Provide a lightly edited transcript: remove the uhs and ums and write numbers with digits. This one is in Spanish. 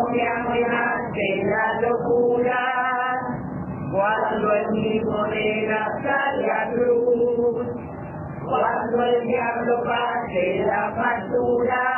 me amenace la locura, cuando el mismo nena sale a cruz, cuando el diablo pase la factura,